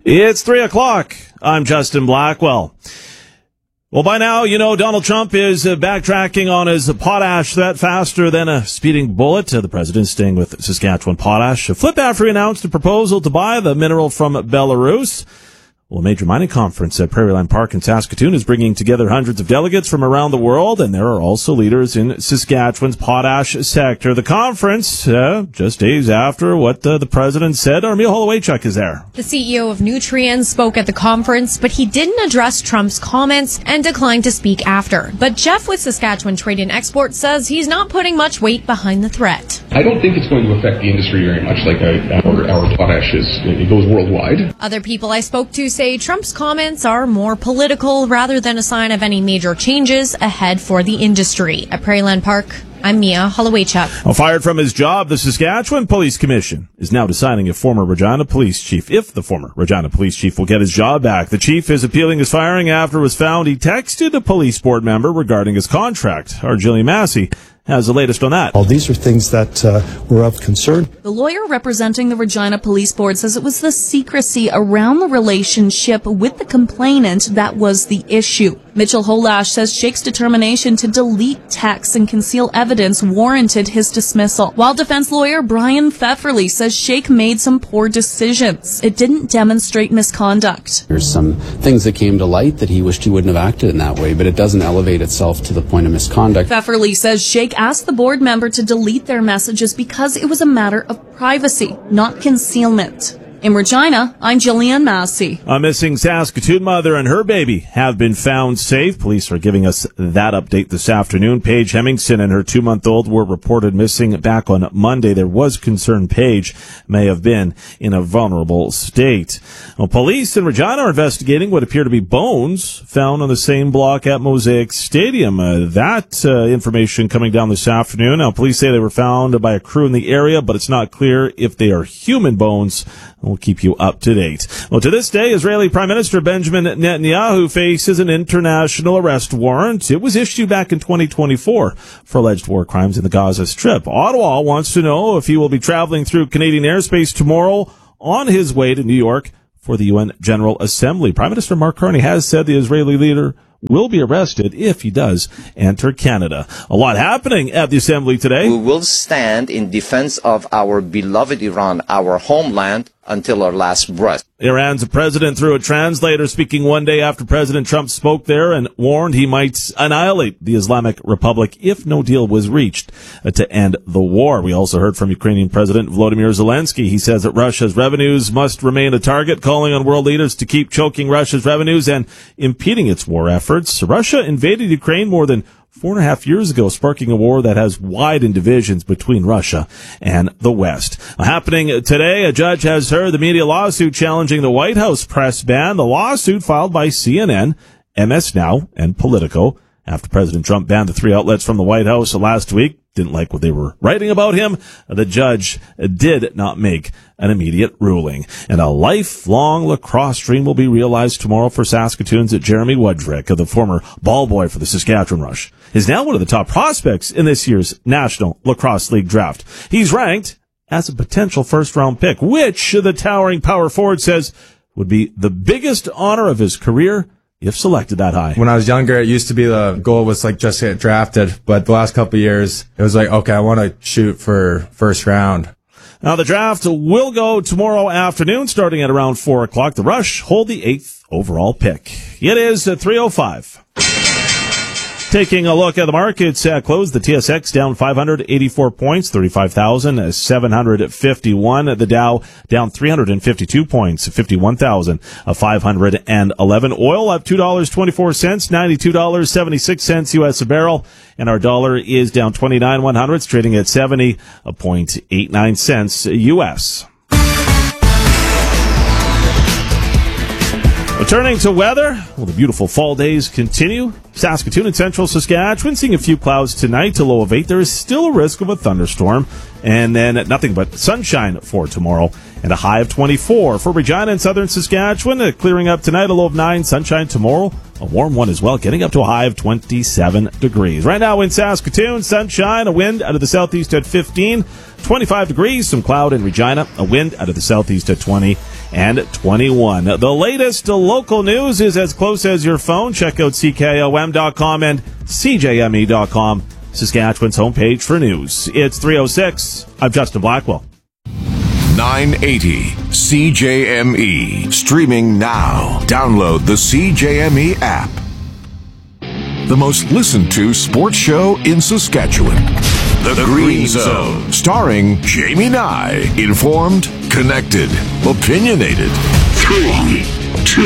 It's 3 o'clock. I'm Justin Blackwell. Well, by now, you know Donald Trump is backtracking on his potash threat faster than a speeding bullet. The president staying with Saskatchewan Potash. A flip after he announced a proposal to buy the mineral from Belarus. Well, a major mining conference at Prairieland Park in Saskatoon is bringing together hundreds of delegates from around the world, and there are also leaders in Saskatchewan's potash sector. The conference, just days after what the president said. Armia Holowaychuk is there. The CEO of Nutrien spoke at the conference, but he didn't address Trump's comments and declined to speak after. But Jeff with Saskatchewan Trade and Export says he's not putting much weight behind the threat. I don't think it's going to affect the industry very much like our potash is. It goes worldwide. Other people I spoke to say Trump's comments are more political rather than a sign of any major changes ahead for the industry. At Prairieland Park, I'm Mia Holowaychuk. Well, fired from his job, the Saskatchewan Police Commission is now deciding if the former Regina Police Chief will get his job back. The chief is appealing his firing after it was found he texted a police board member regarding his contract. Our Jillian Massey has the latest on that. All these are things that were of concern. The lawyer representing the Regina Police Board says it was the secrecy around the relationship with the complainant that was the issue. Mitchell Holash says Shake's determination to delete texts and conceal evidence warranted his dismissal, while defense lawyer Brian Pfefferly says Shake made some poor decisions. It didn't demonstrate misconduct. There's some things that came to light that he wished he wouldn't have acted in that way, but it doesn't elevate itself to the point of misconduct. Pfefferly says Shake asked the board member to delete their messages because it was a matter of privacy, not concealment. In Regina, I'm Jillian Massey. A missing Saskatoon mother and her baby have been found safe. Police are giving us that update this afternoon. Paige Hemmingson and her 2-month-old were reported missing back on Monday. There was concern Paige may have been in a vulnerable state. Well, police in Regina are investigating what appear to be bones found on the same block at Mosaic Stadium. That information coming down this afternoon. Now, police say they were found by a crew in the area, but it's not clear if they are human bones. We'll keep you up to date. Well, to this day, Israeli Prime Minister Benjamin Netanyahu faces an international arrest warrant. It was issued back in 2024 for alleged war crimes in the Gaza Strip. Ottawa wants to know if he will be traveling through Canadian airspace tomorrow on his way to New York for the UN General Assembly. Prime Minister Mark Carney has said the Israeli leader will be arrested if he does enter Canada. A lot happening at the Assembly today. We will stand in defense of our beloved Iran, our homeland, until our last breath. Iran's president through a translator speaking one day after President Trump spoke there and warned he might annihilate the Islamic Republic if no deal was reached to end the war. We also heard from Ukrainian President Volodymyr Zelensky. He says that Russia's revenues must remain a target, calling on world leaders to keep choking Russia's revenues and impeding its war efforts. Russia invaded Ukraine more than 4.5 years ago, sparking a war that has widened divisions between Russia and the West. Happening today, a judge has heard the media lawsuit challenging the White House press ban. The lawsuit filed by CNN, MS Now, and Politico after President Trump banned the 3 outlets from the White House last week. Didn't like what they were writing about him. The judge did not make an immediate ruling. And a lifelong lacrosse dream will be realized tomorrow for Saskatoon's Jeremy Wudrick, the former ball boy for the Saskatchewan Rush. Is now one of the top prospects in this year's National Lacrosse League draft. He's ranked as a potential first-round pick, which the towering power forward says would be the biggest honor of his career if selected that high. When I was younger, it used to be the goal was like just get drafted. But the last couple of years, it was like, okay, I want to shoot for first round. Now, the draft will go tomorrow afternoon, starting at around 4 o'clock. The Rush hold the 8th overall pick. It is 3:05. Taking a look at the markets at close, the TSX down 584 points, 35,751. The Dow down 352 points, 51,511. Oil up $2.24, $92.76 U.S. a barrel. And our dollar is down 29/100, trading at 70.89 cents U.S. Returning to weather, well, the beautiful fall days continue. Saskatoon and central Saskatchewan seeing a few clouds tonight to low of 8. There is still a risk of a thunderstorm. And then nothing but sunshine for tomorrow and a high of 24. For Regina and southern Saskatchewan, clearing up tonight, a low of 9. Sunshine tomorrow a warm one as well, getting up to a high of 27 degrees. Right now in Saskatoon, sunshine, a wind out of the southeast at 15, 25 degrees, some cloud in Regina, a wind out of the southeast at 20 and 21. The latest local news is as close as your phone. Check out CKOM.com and CJME.com, Saskatchewan's homepage for news. It's 3:06. I'm Justin Blackwell. 980 CJME. Streaming now. Download the CJME app. The most listened to sports show in Saskatchewan. The Green Zone. Starring Jamie Nye. Informed, connected, opinionated. 3, 2,